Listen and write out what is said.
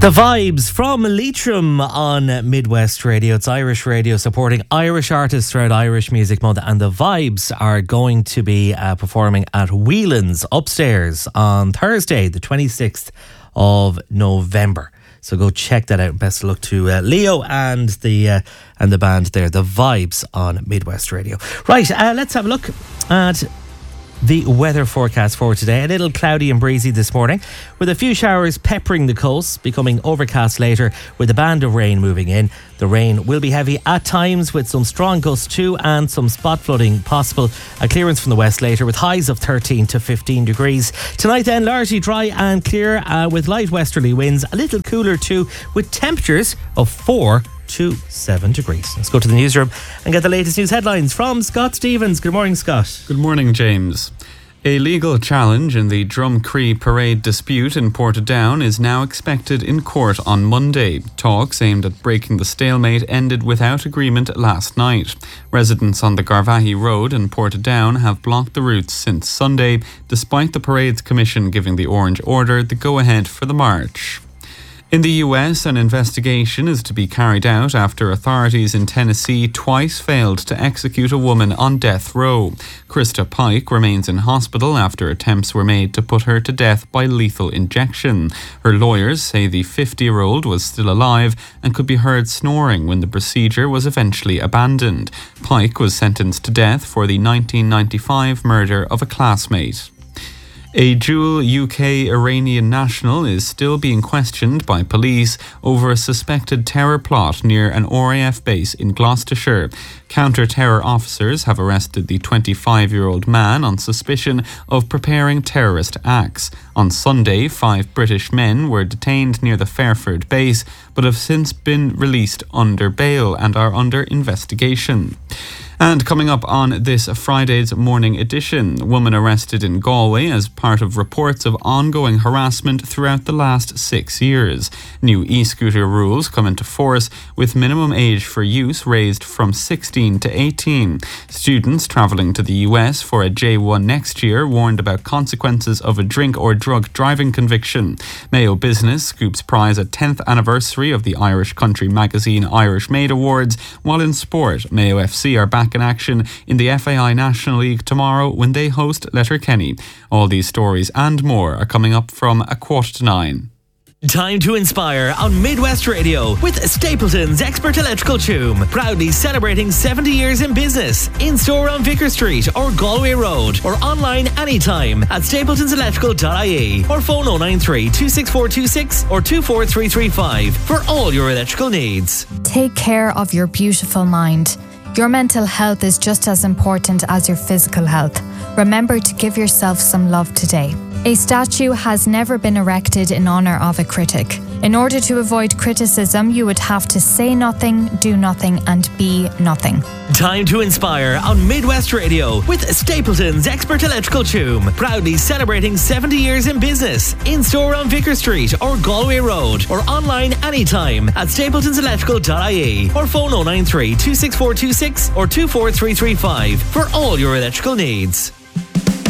The Vibes from Leitrim on Midwest Radio. It's Irish radio supporting Irish artists throughout Irish Music Month, and the Vibes are going to be performing at Whelan's upstairs on Thursday, the 26th of November. So go check that out. Best of luck to Leo and the band there. The Vibes on Midwest Radio. Right, let's have a look at the weather forecast for today. A little cloudy and breezy this morning, with a few showers peppering the coast, becoming overcast later with a band of rain moving in. The rain will be heavy at times with some strong gusts too, and some spot flooding possible. A clearance from the west later with highs of 13 to 15 degrees. Tonight then, largely dry and clear with light westerly winds. A little cooler too, with temperatures of 4 to 7 degrees. Let's go to the newsroom and get the latest news headlines from Scott Stevens. Good morning, Scott. Good morning, James. A legal challenge in the Drumcree parade dispute in Portadown is now expected in court on Monday. Talks aimed at breaking the stalemate ended without agreement last night. Residents on the Garvaghey Road in Portadown have blocked the routes since Sunday, despite the parade's commission giving the Orange Order the go-ahead for the march. In the US, an investigation is to be carried out after authorities in Tennessee twice failed to execute a woman on death row. Krista Pike remains in hospital after attempts were made to put her to death by lethal injection. Her lawyers say the 50-year-old was still alive and could be heard snoring when the procedure was eventually abandoned. Pike was sentenced to death for the 1995 murder of a classmate. A dual UK-Iranian national is still being questioned by police over a suspected terror plot near an RAF base in Gloucestershire. Counter-terror officers have arrested the 25-year-old man on suspicion of preparing terrorist acts. On Sunday, 5 British men were detained near the Fairford base, but have since been released under bail and are under investigation. And coming up on this Friday's morning edition, a woman arrested in Galway as part of reports of ongoing harassment throughout the last 6 years. New e-scooter rules come into force with minimum age for use raised from 16 to 18. Students travelling to the US for a J1 next year warned about consequences of a drink or drug driving conviction. Mayo Business scoops prize at 10th anniversary of the Irish country magazine Irish Made Awards, while in sport, Mayo FC are back in action in the FAI National League tomorrow when they host Letterkenny. All these stories and more are coming up from 9:15. Time to inspire on Midwest Radio with Stapleton's Expert Electrical Toom. Proudly celebrating 70 years in business. In-store on Vicar Street or Galway Road, or online anytime at stapletonselectrical.ie, or phone 093 26426 or 24335 for all your electrical needs. Take care of your beautiful mind. Your mental health is just as important as your physical health. Remember to give yourself some love today. A statue has never been erected in honour of a critic. In order to avoid criticism, you would have to say nothing, do nothing, and be nothing. Time to inspire on Midwest Radio with Stapleton's Expert Electrical Toom. Proudly celebrating 70 years in business. In-store on Vicar Street or Galway Road, or online anytime at stapletonselectrical.ie, or phone 093 26426 or 24335 for all your electrical needs.